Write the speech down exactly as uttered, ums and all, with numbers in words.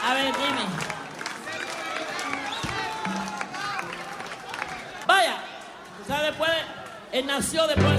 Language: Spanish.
A ver, dime. Vaya, o sea, después, él nació después